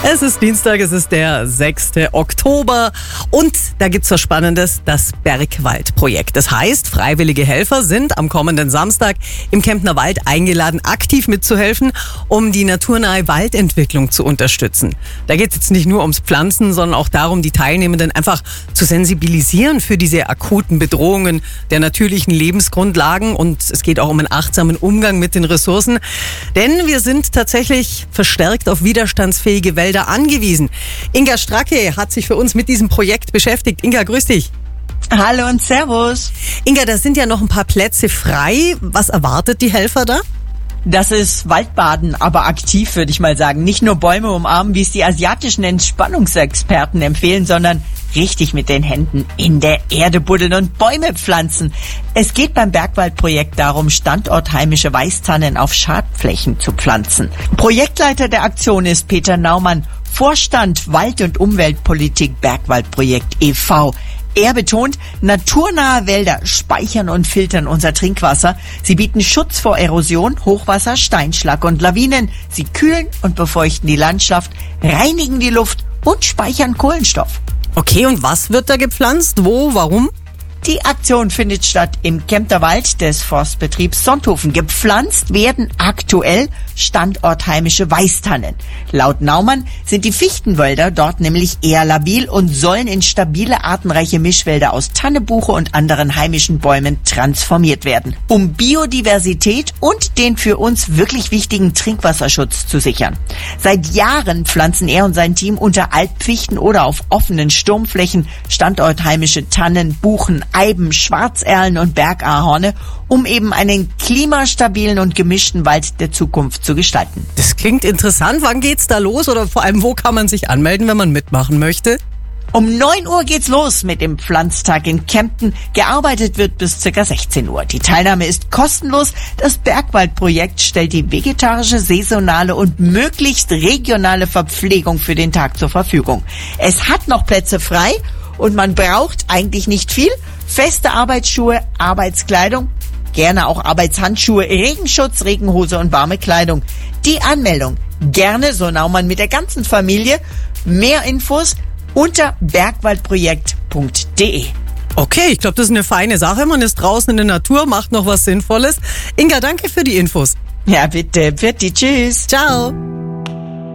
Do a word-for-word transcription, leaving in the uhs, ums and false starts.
Es ist Dienstag, es ist der sechste Oktober und da gibt's was Spannendes, das Bergwaldprojekt. Das heißt, freiwillige Helfer sind am kommenden Samstag im Kemptner Wald eingeladen, aktiv mitzuhelfen, um die naturnahe Waldentwicklung zu unterstützen. Da geht's jetzt nicht nur ums Pflanzen, sondern auch darum, die Teilnehmenden einfach zu sensibilisieren für diese akuten Bedrohungen der natürlichen Lebensgrundlagen, und es geht auch um einen achtsamen Umgang mit den Ressourcen, denn wir sind tatsächlich verstärkt auf widerstandsfähige Wälder angewiesen. Inga Stracke hat sich für uns mit diesem Projekt beschäftigt. Inga, grüß dich. Hallo und Servus. Inga, da sind ja noch ein paar Plätze frei. Was erwartet die Helfer da? Das ist Waldbaden, aber aktiv, würde ich mal sagen. Nicht nur Bäume umarmen, wie es die asiatischen Entspannungsexperten empfehlen, sondern richtig mit den Händen in der Erde buddeln und Bäume pflanzen. Es geht beim Bergwaldprojekt darum, standortheimische Weißtannen auf Schadflächen zu pflanzen. Projektleiter der Aktion ist Peter Naumann, Vorstand Wald- und Umweltpolitik Bergwaldprojekt e V Er betont, naturnahe Wälder speichern und filtern unser Trinkwasser. Sie bieten Schutz vor Erosion, Hochwasser, Steinschlag und Lawinen. Sie kühlen und befeuchten die Landschaft, reinigen die Luft und speichern Kohlenstoff. Okay, und was wird da gepflanzt? Wo? Warum? Die Aktion findet statt im Kemptner Wald des Forstbetriebs Sonthofen. Gepflanzt werden aktuell standortheimische Weißtannen. Laut Naumann sind die Fichtenwälder dort nämlich eher labil und sollen in stabile, artenreiche Mischwälder aus Tanne, Buche und anderen heimischen Bäumen transformiert werden, um Biodiversität und den für uns wirklich wichtigen Trinkwasserschutz zu sichern. Seit Jahren pflanzen er und sein Team unter Altfichten oder auf offenen Sturmflächen standortheimische Tannen, Buchen, Eiben, Schwarzerlen und Bergahorne, um eben einen klimastabilen und gemischten Wald der Zukunft zu gestalten. Das klingt interessant. Wann geht's da los oder vor allem, wo kann man sich anmelden, wenn man mitmachen möchte? Um neun Uhr geht's los mit dem Pflanztag in Kempten. Gearbeitet wird bis circa sechzehn Uhr. Die Teilnahme ist kostenlos. Das Bergwaldprojekt stellt die vegetarische, saisonale und möglichst regionale Verpflegung für den Tag zur Verfügung. Es hat noch Plätze frei und man braucht eigentlich nicht viel. Feste Arbeitsschuhe, Arbeitskleidung, gerne auch Arbeitshandschuhe, Regenschutz, Regenhose und warme Kleidung. Die Anmeldung gerne, so Naumann, mit der ganzen Familie. Mehr Infos unter bergwaldprojekt punkt de. Okay, ich glaube, das ist eine feine Sache. Man ist draußen in der Natur, macht noch was Sinnvolles. Inga, danke für die Infos. Ja, bitte, bitte, tschüss. Ciao.